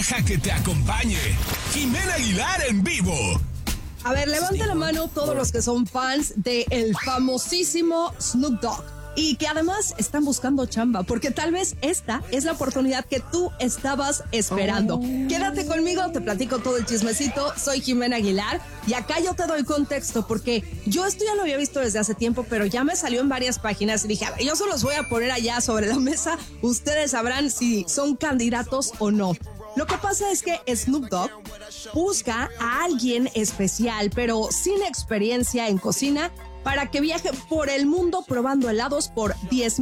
Deja que te acompañe Jimena Aguilar en vivo. A ver, levante la mano todos los que son fans del famosísimo Snoop Dogg y que además están buscando chamba, porque tal vez esta es la oportunidad que tú estabas esperando. Quédate conmigo, te platico todo el chismecito. Soy Jimena Aguilar y acá yo te doy contexto, porque yo esto ya lo había visto desde hace tiempo, pero ya me salió en varias páginas y dije, a ver, yo se los voy a poner allá sobre la mesa. Ustedes sabrán si son candidatos o no. Lo que pasa es que Snoop Dogg busca a alguien especial, pero sin experiencia en cocina, para que viaje por el mundo probando helados por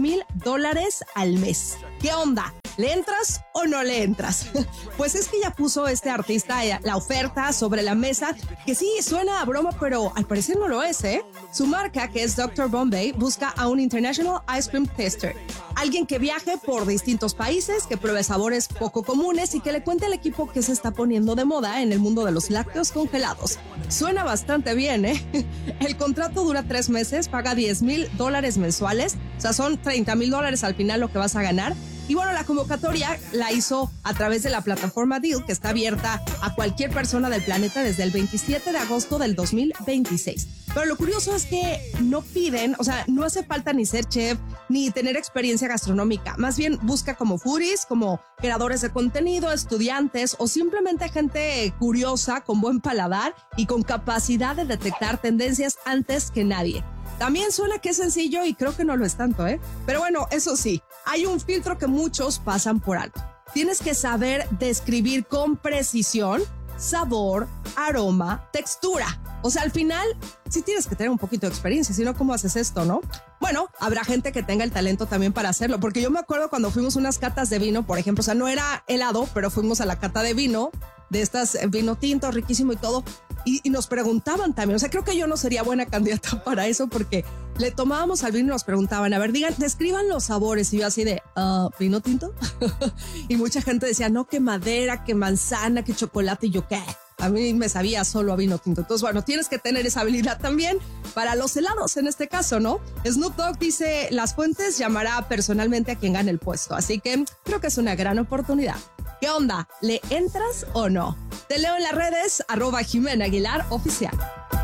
$10,000 al mes. ¿Qué onda? ¿Le entras o no le entras? Pues es que ya puso este artista la oferta sobre la mesa, que sí, suena a broma, pero al parecer no lo es, ¿eh? Su marca, que es Dr. Bombay, busca a un International Ice Cream Tester, alguien que viaje por distintos países, que pruebe sabores poco comunes y que le cuente al equipo que se está poniendo de moda en el mundo de los lácteos congelados. Suena bastante bien, ¿eh? El contrato dura 3 meses, paga $10,000 mensuales, o sea, son $30,000 al final lo que vas a ganar. Y bueno, la convocatoria la hizo a través de la plataforma Deal, que está abierta a cualquier persona del planeta desde el 27 de agosto del 2026. Pero lo curioso es que no piden, o sea, no hace falta ni ser chef, ni tener experiencia gastronómica. Más bien busca como foodies, como creadores de contenido, estudiantes o simplemente gente curiosa, con buen paladar y con capacidad de detectar tendencias antes que nadie. También suena que es sencillo y creo que no lo es tanto, ¿eh? Pero bueno, eso sí, hay un filtro que muchos pasan por alto. Tienes que saber describir con precisión sabor, aroma, textura. O sea, al final sí tienes que tener un poquito de experiencia, si no, ¿cómo haces esto, no? Bueno, habrá gente que tenga el talento también para hacerlo, porque yo me acuerdo cuando fuimos a unas catas de vino, por ejemplo, o sea, no era helado, pero fuimos a la cata de vino, de estas vino tinto, riquísimo y todo, y nos preguntaban también, o sea, creo que yo no sería buena candidata para eso, porque le tomábamos al vino y nos preguntaban, a ver, describan los sabores, y yo así de, ¿vino tinto? Y mucha gente decía, no, que madera, que manzana, que chocolate, y yo, ¿qué? A mí me sabía solo a vino tinto. Entonces, bueno, tienes que tener esa habilidad también para los helados, en este caso, ¿no? Snoop Dogg dice, Las Fuentes llamará personalmente a quien gane el puesto. Así que creo que es una gran oportunidad. ¿Qué onda? ¿Le entras o no? Te leo en las redes, @Jimena Aguilar Oficial.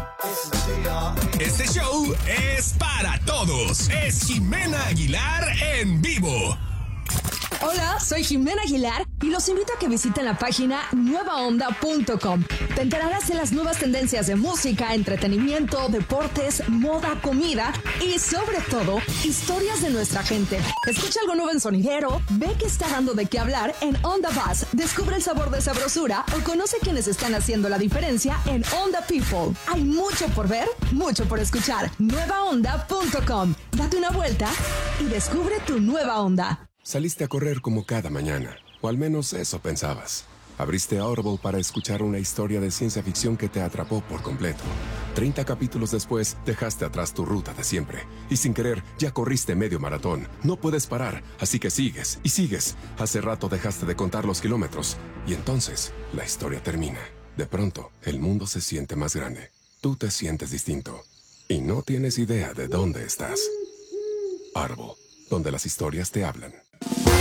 Este show es para todos. Es Jimena Aguilar en vivo. Hola, soy Jimena Aguilar y los invito a que visiten la página nuevaonda.com. Te enterarás de las nuevas tendencias de música, entretenimiento, deportes, moda, comida y sobre todo, historias de nuestra gente. Escucha algo nuevo en Sonidero, ve que está dando de qué hablar en Onda Buzz, descubre el sabor de sabrosura o conoce quienes están haciendo la diferencia en Onda People. Hay mucho por ver, mucho por escuchar. Nuevaonda.com. Date una vuelta y descubre tu nueva onda. Saliste a correr como cada mañana, o al menos eso pensabas. Abriste Audible para escuchar una historia de ciencia ficción que te atrapó por completo. 30 capítulos después, dejaste atrás tu ruta de siempre. Y sin querer, ya corriste medio maratón. No puedes parar, así que sigues y sigues. Hace rato dejaste de contar los kilómetros. Y entonces, la historia termina. De pronto, el mundo se siente más grande. Tú te sientes distinto. Y no tienes idea de dónde estás. Audible, donde las historias te hablan.